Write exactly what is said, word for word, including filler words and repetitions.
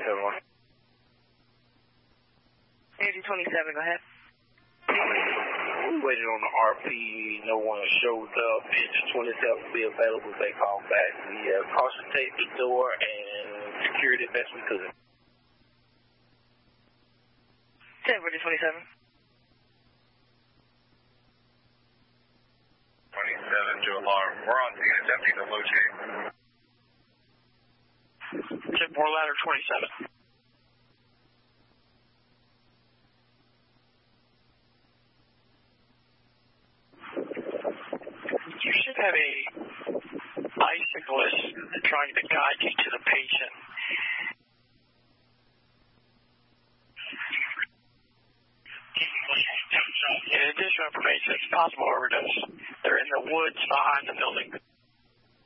twenty-seven one. Energy twenty-seven, go ahead. We waited on the R P, no one showed up. Engine twenty-seven will be available if they call back. We uh, caution tape the door and secured it best we could. ten forty twenty-seven. twenty-seven to alarm. We're on scene. Attempting to locate. ten four ladder twenty-seven. You should have a bicyclist trying to guide you to the patient. In additional information, it's possible overdose. They're in the woods behind the building.